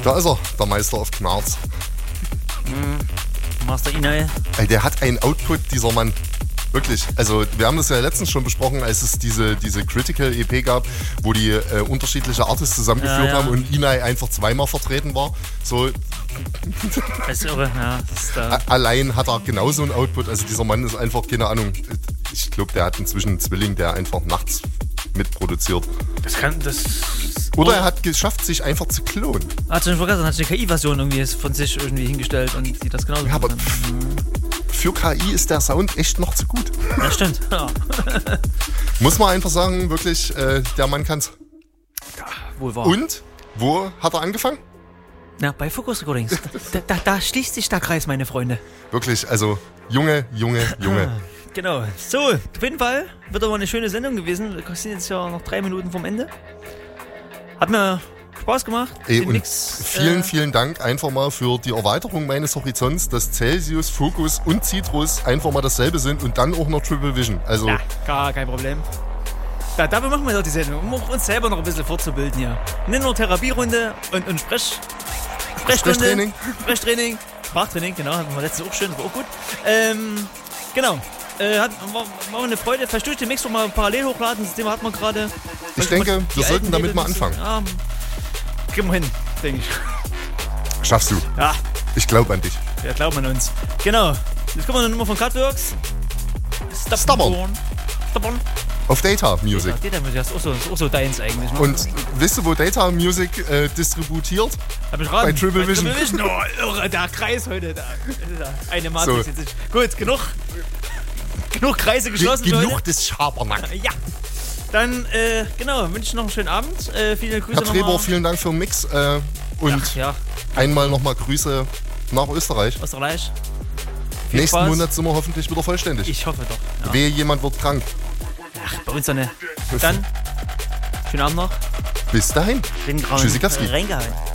Da ist er, der Meister auf Knarz. Master Inai. Der hat einen Output, dieser Mann. Wirklich. Also wir haben das ja letztens schon besprochen, als es diese Critical EP gab, wo die unterschiedliche Artists zusammengeführt haben und Inai einfach zweimal vertreten war. So. Das ist irre, ja. Allein hat er genauso einen Output. Also dieser Mann ist einfach, keine Ahnung, ich glaube, der hat inzwischen einen Zwilling, der einfach nachts mitproduziert. Oder er hat geschafft, sich einfach zu klonen. Hat schon vergessen, hat eine KI-Version irgendwie von sich irgendwie hingestellt und die das genauso aber für KI ist der Sound echt noch zu gut. Ja, stimmt. Ja. Muss man einfach sagen, wirklich, der Mann kann's. Ja, wohl wahr. Und, wo hat er angefangen? Na, bei Focus Recordings. Da schließt sich der Kreis, meine Freunde. Wirklich, also, Junge. Genau. So, auf jeden Fall wird aber eine schöne Sendung gewesen. Wir sind jetzt ja noch 3 Minuten vom Ende. Hat mir Spaß gemacht. Und vielen Dank einfach mal für die Erweiterung meines Horizonts, dass Celsius, Focus und Citrus einfach mal dasselbe sind und dann auch noch Triple Vision. Also ja, gar kein Problem. Ja, dafür machen wir doch die Sendung, um uns selber noch ein bisschen fortzubilden hier. Nicht nur Therapierunde und Sprechtraining, Sprachtraining, genau, hatten wir letztens auch schön, das war auch gut. Genau. War eine Freude. Vielleicht durch den Mix noch mal parallel hochladen. Das Thema hat man gerade. Ich denke, wir sollten damit mal anfangen. Ja, kriegen wir hin, denke ich. Schaffst du. Ja. Ich glaube an dich. Wir glauben an uns. Genau. Jetzt kommen wir eine Nummer von Cutworks. Stubborn. Auf Data Music. Data Music, das ist auch so deins eigentlich. Ne? Und wisst du, wo Data Music distributiert? Hab ich raten. Bei Triple Vision. Oh, irre, der Kreis heute. Eine Matrix so. jetzt. Gut, genug Kreise geschlossen. Genug des Schabernack. Ja. Dann, genau, wünsche ich noch einen schönen Abend. Viele Grüße Herr Treber, vielen Dank für den Mix. Und einmal nochmal Grüße nach Österreich. Nächsten Monat sind wir hoffentlich wieder vollständig. Ich hoffe doch. Ja. Wehe, jemand wird krank. Ach, bei uns doch nicht. Dann, schönen Abend noch. Bis dahin. Tschüssikowski. Reingehauen.